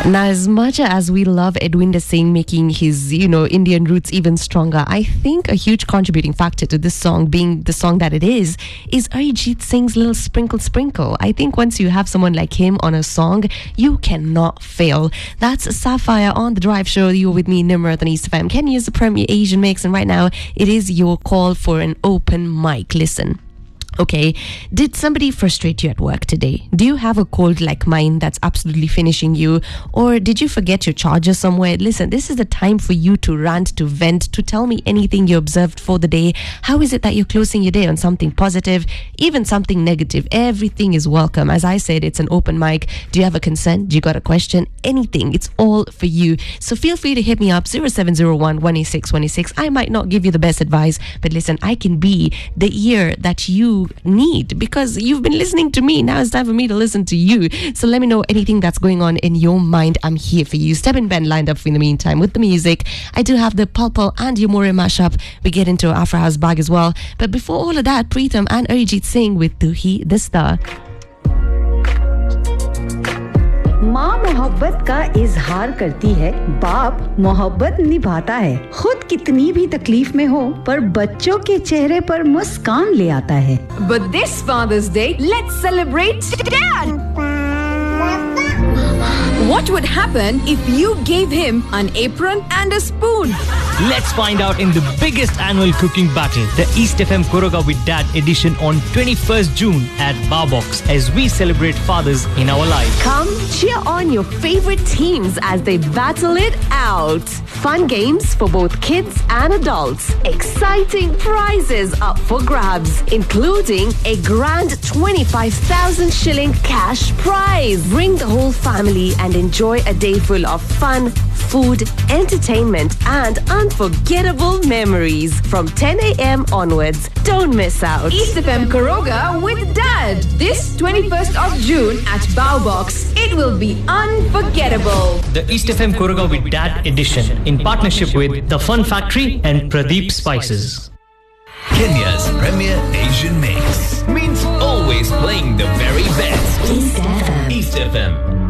Now, as much as we love Edwin Singh making his, Indian roots even stronger, I think a huge contributing factor to this song being the song that it is Arijit Singh's little sprinkle. I think once you have someone like him on a song, you cannot fail. That's Sapphire on The Drive Show. You're with me, Nimrat on East FM. Kenya's the premier Asian mix, and right now it is your call for an open mic. Listen. Okay, did somebody frustrate you at work today? Do you have a cold like mine that's absolutely finishing you? Or did you forget your charger somewhere? Listen, this is the time for you to rant, to vent, to tell me anything you observed for the day. How is it that you're closing your day on something positive, even something negative? Everything is welcome. As I said, it's an open mic. Do you have a concern? Do you got a question? Anything. It's all for you. So feel free to hit me up, 0701 186 186. I might not give you the best advice, but listen, I can be the ear that you need because you've been listening to me. Now it's time for me to listen to you. So let me know anything that's going on in your mind. I'm here for you. Step and Ben lined up for you in the meantime with the music. I do have the Pulpo and Yamore mashup. We get into Afro House bag as well. But before all of that, Pritam and Arijit Singh with Tu Hi the Star. माँ मोहब्बत का इजहार करती है, बाप मोहब्बत निभाता है। खुद कितनी भी तकलीफ में हो, पर बच्चों के चेहरे पर मुस्कान ले आता है। But this Father's Day, let's celebrate Dad! What would happen if you gave him an apron and a spoon? Let's find out in the biggest annual cooking battle, the East FM Koroga with Dad edition on 21st June at Barbox as we celebrate fathers in our lives. Come cheer on your favorite teams as they battle it out. Fun games for both kids and adults. Exciting prizes up for grabs, including a grand 25,000 shilling cash prize. Bring the whole family and enjoy a day full of fun, food, entertainment, and unforgettable memories from 10 a.m. onwards. Don't miss out. East FM Koroga with Dad this 21st of June at Bowbox. It will be unforgettable. The East FM Koroga with Dad edition in partnership with The Fun Factory and Pradeep Spices. Kenya's premier Asian mix means always playing the very best. East FM. East FM.